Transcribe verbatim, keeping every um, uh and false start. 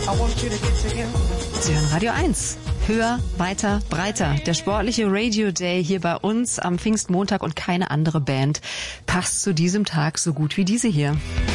Sie hören Radio eins. Höher, weiter, breiter. Der sportliche Radio Day hier bei uns am Pfingstmontag und keine andere Band passt zu diesem Tag so gut wie diese hier.